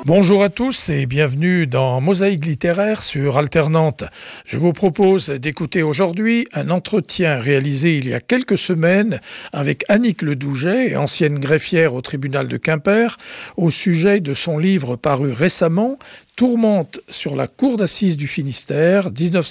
Bonjour à tous et bienvenue dans Mosaïque littéraire sur Alternante. Je vous propose d'écouter aujourd'hui un entretien réalisé il y a quelques semaines avec Annick Ledouget, ancienne greffière au tribunal de Quimper, au sujet de son livre paru récemment, Tourmente sur la cour d'assises du Finistère,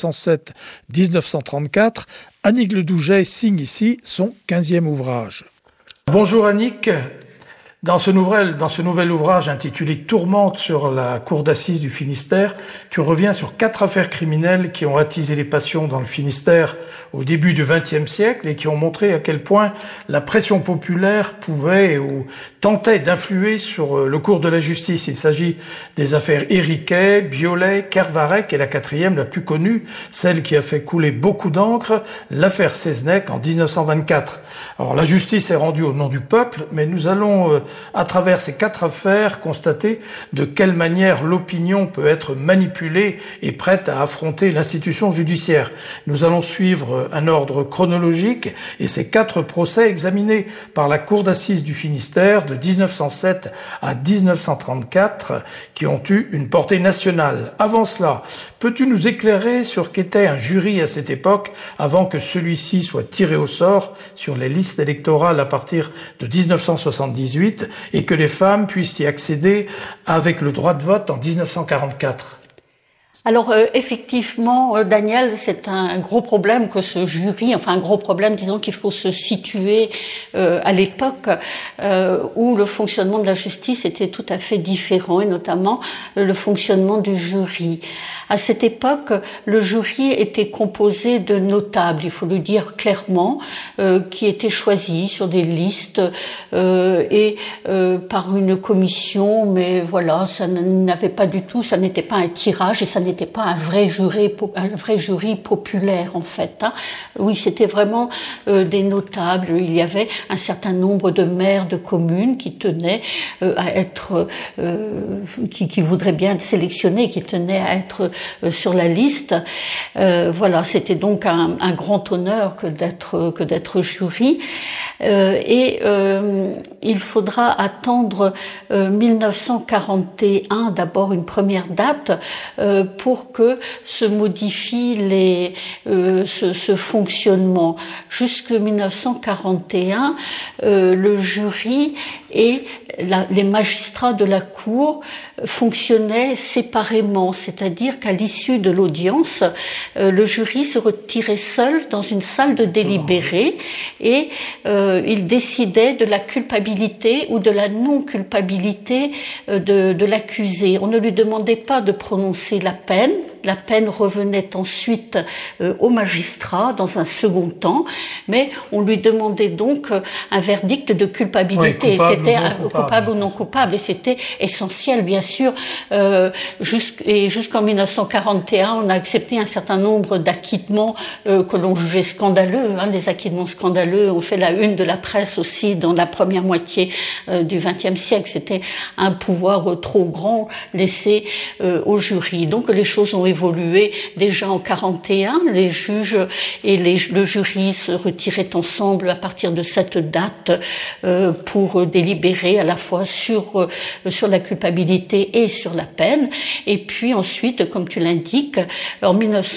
1907-1934. Annick Ledouget signe ici son 15e ouvrage. Bonjour Annick. Dans ce nouvel ouvrage intitulé Tourmente sur la cour d'assises du Finistère, tu reviens sur 4 affaires criminelles qui ont attisé les passions dans le Finistère au début du XXe siècle et qui ont montré à quel point la pression populaire pouvait ou tentait d'influer sur le cours de la justice. Il s'agit des affaires Ériquet, Biolay, Kervarec et la 4e, la plus connue, celle qui a fait couler beaucoup d'encre, l'affaire Seznec en 1924. Alors la justice est rendue au nom du peuple, mais nous allons à travers ces 4 affaires, constater de quelle manière l'opinion peut être manipulée et prête à affronter l'institution judiciaire. Nous allons suivre un ordre chronologique et ces 4 procès examinés par la cour d'assises du Finistère de 1907 à 1934 qui ont eu une portée nationale. Avant cela, peux-tu nous éclairer sur qu'était un jury à cette époque avant que celui-ci soit tiré au sort sur les listes électorales à partir de 1978 et que les femmes puissent y accéder avec le droit de vote en 1944. Alors effectivement, Daniel, c'est un gros problème que ce jury, enfin un gros problème, disons qu'il faut se situer à l'époque où le fonctionnement de la justice était tout à fait différent, et notamment le fonctionnement du jury. À cette époque, le jury était composé de notables, il faut le dire clairement, qui étaient choisis sur des listes et par une commission, mais voilà, ça n'avait pas du tout, ça n'était pas un tirage et ça n'était pas un vrai jury populaire en fait. Hein. Oui, c'était vraiment des notables. Il y avait un certain nombre de maires de communes qui tenaient à être, qui voudraient bien être sélectionnés, qui tenaient à être sur la liste. Voilà, c'était donc un grand honneur que d'être jury. Il faudra attendre 1941, d'abord une première date, pour que se modifie ce fonctionnement. Jusque 1941, le jury et les magistrats de la cour fonctionnaient séparément, c'est-à-dire qu'à l'issue de l'audience, le jury se retirait seul dans une salle de délibéré et il décidait de la culpabilité ou de la non-culpabilité de l'accusé. On ne lui demandait pas de prononcer la peine revenait ensuite au magistrat dans un second temps, mais on lui demandait donc un verdict de culpabilité. Oui, c'était coupable ou non coupable, et c'était essentiel, bien sûr. Jusqu'en 1941, on a accepté un certain nombre d'acquittements que l'on jugeait scandaleux. Hein. Les acquittements scandaleux ont fait la une de la presse aussi dans la première moitié du XXe siècle. C'était un pouvoir trop grand laissé au jury. Donc les choses ont évolué déjà en 41. Les juges et le jury se retiraient ensemble à partir de cette date pour délibérer à la fois sur la culpabilité et sur la peine. Et puis ensuite, comme tu l'indiques, en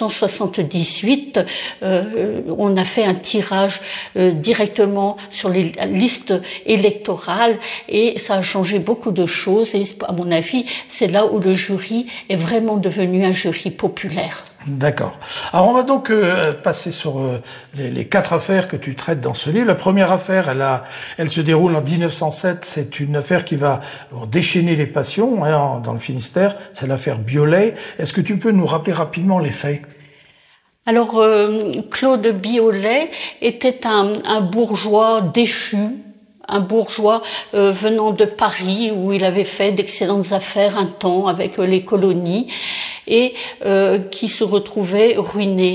1978, on a fait un tirage directement sur les listes électorales et ça a changé beaucoup de choses. Et à mon avis, c'est là où le jury est vraiment devenu un jury populaire. D'accord. Alors on va donc passer sur les 4 affaires que tu traites dans ce livre. La première affaire, elle se déroule en 1907. C'est une affaire qui va déchaîner les passions dans le Finistère. C'est l'affaire Biolay. Est-ce que tu peux nous rappeler rapidement les faits ? Alors Claude Biolay était un bourgeois déchu. Un bourgeois venant de Paris où il avait fait d'excellentes affaires un temps avec les colonies et qui se retrouvait ruiné.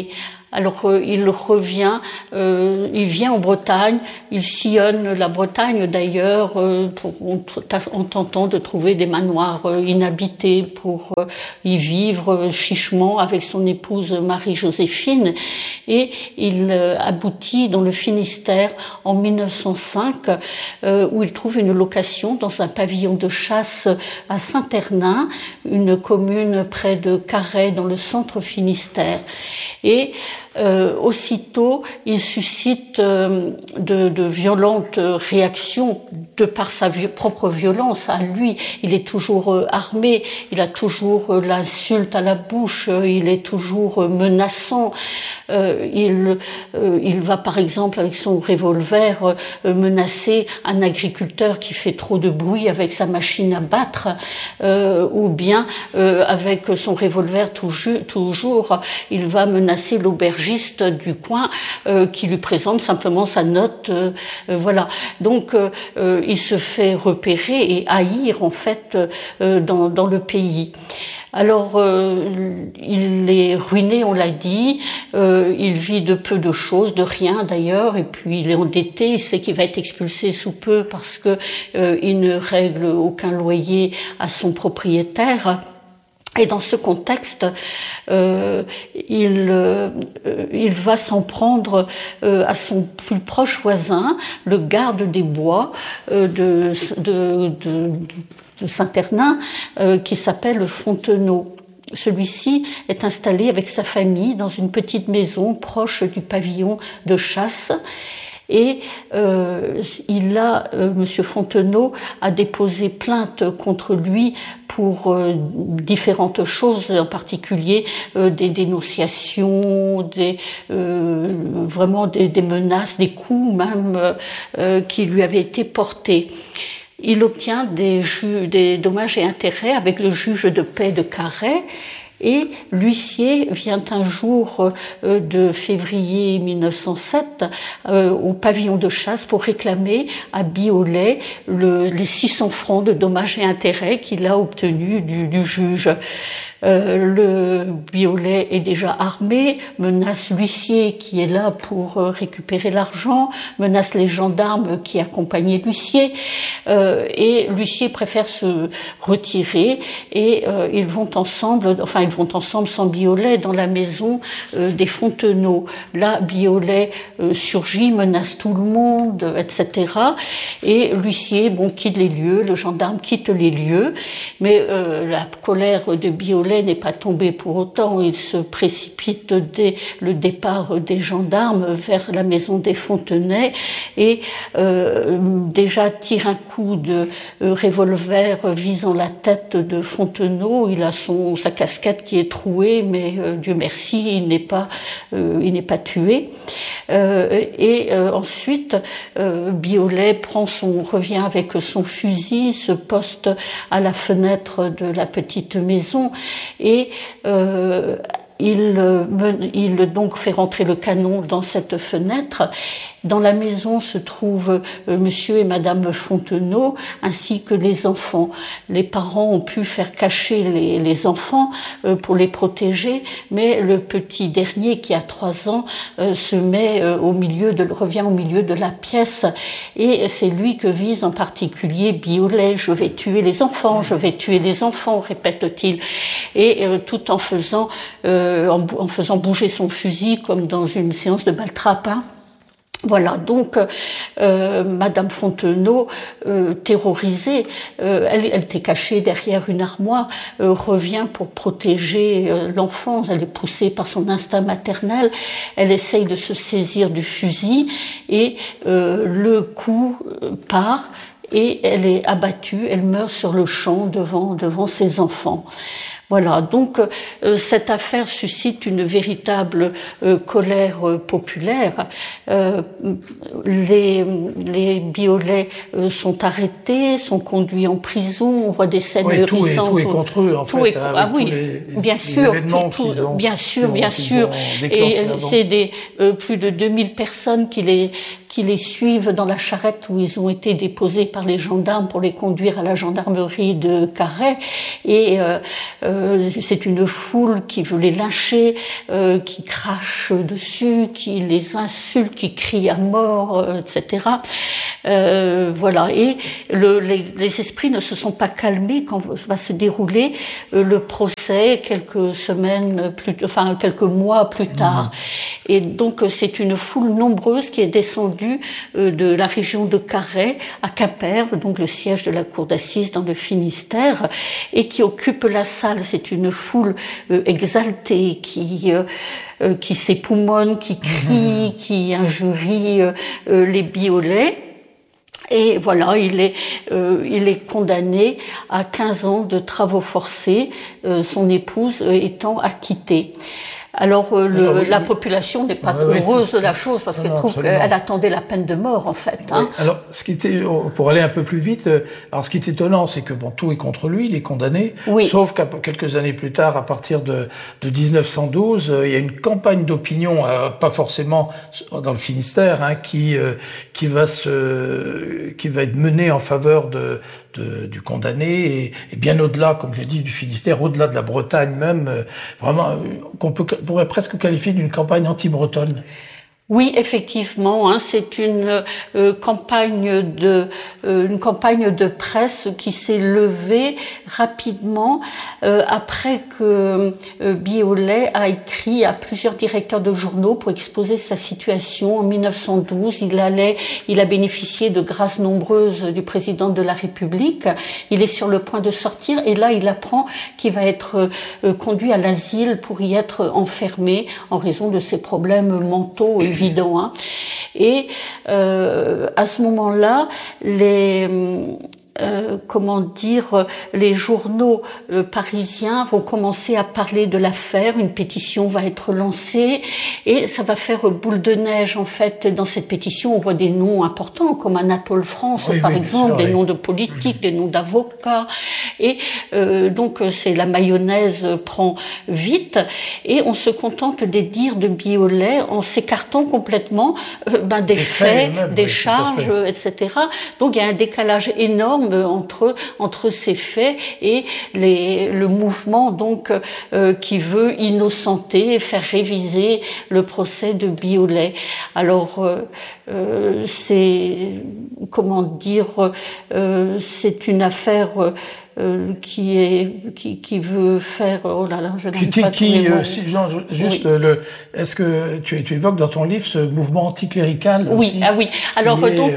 Alors il revient, il vient en Bretagne, il sillonne la Bretagne d'ailleurs en tentant de trouver des manoirs inhabités pour y vivre chichement avec son épouse Marie-Joséphine, et il aboutit dans le Finistère en 1905 où il trouve une location dans un pavillon de chasse à Saint-Hernin, une commune près de Carhaix dans le centre Finistère. Et aussitôt, il suscite de violentes réactions de par sa propre violence à lui. Il est toujours armé, il a toujours l'insulte à la bouche, il est toujours menaçant. Il va par exemple avec son revolver menacer un agriculteur qui fait trop de bruit avec sa machine à battre, ou bien avec son revolver toujours, il va menacer l'aubergiste du coin qui lui présente simplement sa note. Voilà. Donc il se fait repérer et haïr en fait dans le pays. Alors, il est ruiné, on l'a dit, il vit de peu de choses, de rien d'ailleurs, et puis il est endetté, il sait qu'il va être expulsé sous peu parce que il ne règle aucun loyer à son propriétaire. Et dans ce contexte, il va s'en prendre à son plus proche voisin, le garde des bois de Saint-Hernin, qui s'appelle Fontenot. Celui-ci est installé avec sa famille dans une petite maison proche du pavillon de chasse. Et Monsieur Fontenot a déposé plainte contre lui pour différentes choses, en particulier des dénonciations, vraiment des menaces, des coups même qui lui avaient été portés. Il obtient des dommages et intérêts avec le juge de paix de Carhaix. Et l'huissier vient un jour de février 1907 au pavillon de chasse pour réclamer à Biolay les 600 francs de dommages et intérêts qu'il a obtenus du juge. Le Biolay est déjà armé, menace l'huissier qui est là pour récupérer l'argent, menace les gendarmes qui accompagnaient l'huissier, et l'huissier préfère se retirer, et ils vont ensemble sans Biolay dans la maison des Fontenot. Là, Biolay surgit, menace tout le monde, etc. Et l'huissier, quitte les lieux, le gendarme quitte les lieux, mais la colère de Biolay n'est pas tombé pour autant. Il se précipite dès le départ des gendarmes vers la maison des Fontenay et déjà tire un coup de revolver visant la tête de Fontenot. Il a sa casquette qui est trouée, mais Dieu merci, il n'est pas tué. Ensuite, Biolay revient avec son fusil, se poste à la fenêtre de la petite maison et il donc fait rentrer le canon dans cette fenêtre. Dans la maison se trouvent monsieur et madame Fontenot ainsi que les enfants. Les parents ont pu faire cacher les enfants pour les protéger, mais le petit dernier qui a 3 ans revient au milieu de la pièce, et c'est lui que vise en particulier Biolay. Je vais tuer les enfants, répète-t-il, et tout en faisant bouger son fusil comme dans une séance de baltrap. Voilà, donc Madame Fontenot, terrorisée, elle était cachée derrière une armoire, revient pour protéger l'enfant. Elle est poussée par son instinct maternel. Elle essaye de se saisir du fusil et le coup part et elle est abattue. Elle meurt sur le champ devant ses enfants. Voilà, donc cette affaire suscite une véritable colère populaire. Les Biolay sont arrêtés, sont conduits en prison. On voit des scènes hérissantes. Tout est contre eux, en fait. Bien sûr. Et c'est plus de 2000 personnes qui les suivent dans la charrette où ils ont été déposés par les gendarmes pour les conduire à la gendarmerie de Carhaix. Et c'est une foule qui veut les lyncher, qui crache dessus, qui les insulte, qui crie à mort, etc. Voilà. Et les esprits ne se sont pas calmés quand va se dérouler le procès quelques mois plus tard. Et donc c'est une foule nombreuse qui est descendue de la région de Carhaix à Quimper, donc le siège de la cour d'assises dans le Finistère, et qui occupe la salle. C'est une foule exaltée qui s'époumonne, qui crie, qui injurie les Biolay. Et voilà, il est condamné à 15 ans de travaux forcés, son épouse étant acquittée. Alors, la population n'est pas heureuse de la chose parce qu'elle trouve qu'elle attendait la peine de mort, en fait. Hein. Oui. Alors, pour aller un peu plus vite, alors ce qui est étonnant, c'est que tout est contre lui, il est condamné. Oui. Sauf qu'à quelques années plus tard, à partir de 1912, il y a une campagne d'opinion, pas forcément dans le Finistère, hein, qui va être menée en faveur du condamné et bien au-delà, comme je l'ai dit, du Finistère, au-delà de la Bretagne même, vraiment qu'on pourrait presque qualifier d'une campagne anti-bretonne. Oui, effectivement, hein, c'est une campagne de presse qui s'est levée rapidement après que Biolay a écrit à plusieurs directeurs de journaux pour exposer sa situation. En 1912, il a bénéficié de grâces nombreuses du président de la République. Il est sur le point de sortir et là, il apprend qu'il va être conduit à l'asile pour y être enfermé en raison de ses problèmes mentaux évident. Hein. Et à ce moment-là, les journaux parisiens vont commencer à parler de l'affaire, une pétition va être lancée et ça va faire boule de neige en fait. Dans cette pétition, on voit des noms importants comme Anatole France par exemple, des noms de politiques, des noms d'avocats et donc la mayonnaise prend vite et on se contente des dires de Biolay en s'écartant complètement des faits, des charges, etc. Donc il y a un décalage énorme entre ces faits et le mouvement donc qui veut innocenter et faire réviser le procès de Biolay. Alors c'est c'est une affaire qui veut faire est-ce que tu évoques dans ton livre ce mouvement anticlérical aussi, oui. Alors donc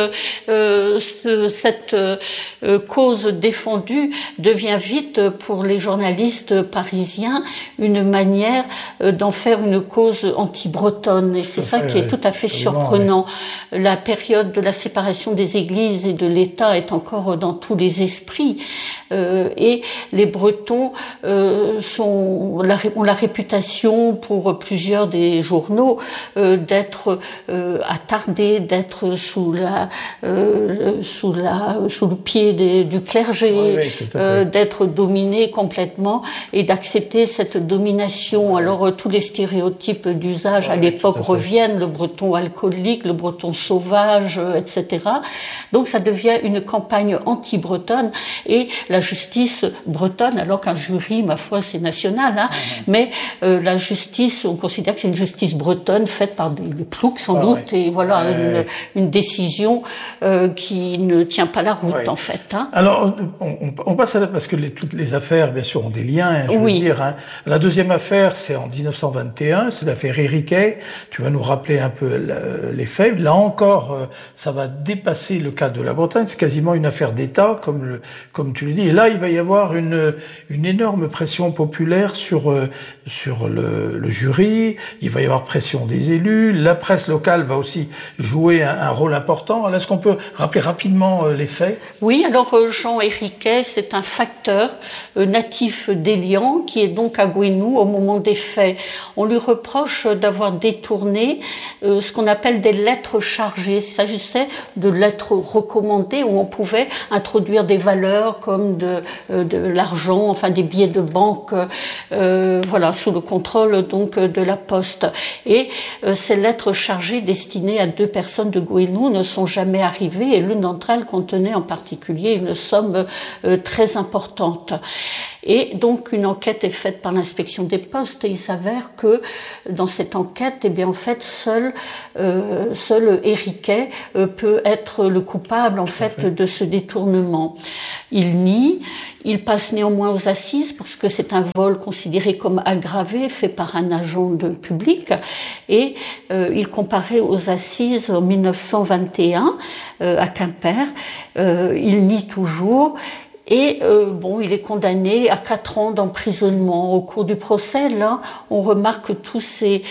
cette cause défendue devient vite pour les journalistes parisiens une manière d'en faire une cause anti-bretonne et c'est ça qui est tout à fait surprenant. Oui. La période de la séparation des églises et de l'État est encore dans tous les esprits. Et les Bretons ont la réputation pour plusieurs des journaux d'être attardés, d'être sous le pied du clergé, d'être dominés complètement et d'accepter cette domination. Alors tous les stéréotypes d'usage à l'époque reviennent, le Breton alcoolique, le Breton sauvage, etc. Donc ça devient une campagne anti-bretonne et la justice bretonne, alors qu'un jury, ma foi, c'est national, hein, mais la justice, on considère que c'est une justice bretonne faite par des ploucs sans doute, et voilà, une décision qui ne tient pas la route, en fait. Hein. Alors, on passe à parce que toutes les affaires, bien sûr, ont des liens, hein, je veux dire. Hein. La deuxième affaire, c'est en 1921, c'est l'affaire Ériquet. Tu vas nous rappeler un peu les faits. Là encore, ça va dépasser le cas de la Bretagne, c'est quasiment une affaire d'État, comme tu le dis. Et là, il va y avoir une énorme pression populaire sur le jury. Il va y avoir pression des élus. La presse locale va aussi jouer un rôle important. Alors, est-ce qu'on peut rappeler rapidement les faits? Oui, alors Jean Ériquet, c'est un facteur natif d'Élian qui est donc à Gouesnou au moment des faits. On lui reproche d'avoir détourné ce qu'on appelle des lettres chargées. Il s'agissait de lettres recommandées où on pouvait introduire des valeurs comme de l'argent, enfin des billets de banque, voilà, sous le contrôle donc de la Poste. Et ces lettres chargées destinées à 2 personnes de Gouesnou ne sont jamais arrivées, et l'une d'entre elles contenait en particulier une somme très importante. Et donc une enquête est faite par l'inspection des postes, et il s'avère que dans cette enquête, eh bien en fait seul Ériquet peut être le coupable en fait de ce détournement. Il nie. Il passe néanmoins aux assises parce que c'est un vol considéré comme aggravé fait par un agent de public, et il comparait aux assises en 1921 à Quimper. Il nie toujours. Et il est condamné à 4 ans d'emprisonnement. Au cours du procès, là, on remarque tous ces